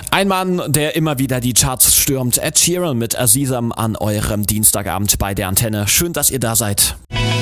Ein Mann, der immer wieder die Charts stürmt. Ed Sheeran mit Azizam an eurem Dienstagabend bei der Antenne. Schön, dass ihr da seid.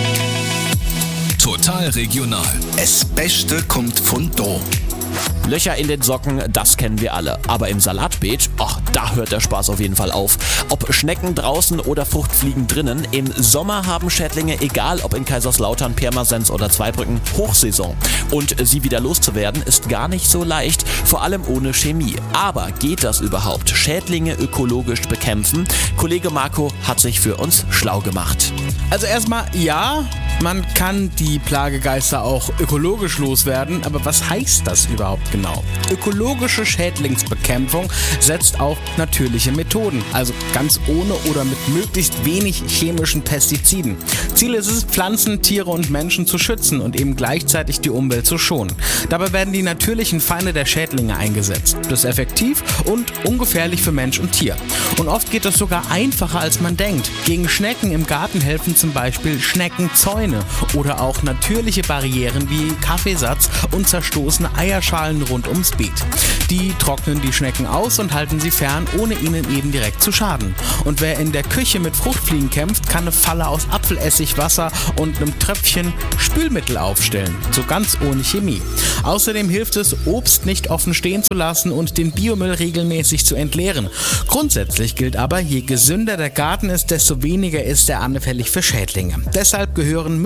Total regional. Das Beste kommt von da. Löcher in den Socken, das kennen wir alle. Aber im Salatbeet, da hört der Spaß auf jeden Fall auf. Ob Schnecken draußen oder Fruchtfliegen drinnen, im Sommer haben Schädlinge, egal ob in Kaiserslautern, Pirmasens oder Zweibrücken, Hochsaison. Und sie wieder loszuwerden, ist gar nicht so leicht, vor allem ohne Chemie. Aber geht das überhaupt? Schädlinge ökologisch bekämpfen? Kollege Marco hat sich für uns schlau gemacht. Also erstmal, ja, man kann die Plagegeister auch ökologisch loswerden, aber was heißt das überhaupt genau? Ökologische Schädlingsbekämpfung setzt auf natürliche Methoden, also ganz ohne oder mit möglichst wenig chemischen Pestiziden. Ziel ist es, Pflanzen, Tiere und Menschen zu schützen und eben gleichzeitig die Umwelt zu schonen. Dabei werden die natürlichen Feinde der Schädlinge eingesetzt. Das ist effektiv und ungefährlich für Mensch und Tier. Und oft geht das sogar einfacher, als man denkt. Gegen Schnecken im Garten helfen zum Beispiel Schneckenzäune oder auch natürliche Barrieren wie Kaffeesatz und zerstoßene Eierschalen rund ums Beet. Die trocknen die Schnecken aus und halten sie fern, ohne ihnen eben direkt zu schaden. Und wer in der Küche mit Fruchtfliegen kämpft, kann eine Falle aus Apfelessig, Wasser und einem Tröpfchen Spülmittel aufstellen. So ganz ohne Chemie. Außerdem hilft es, Obst nicht offen stehen zu lassen und den Biomüll regelmäßig zu entleeren. Grundsätzlich gilt aber, je gesünder der Garten ist, desto weniger ist er anfällig für Schädlinge. Deshalb gehören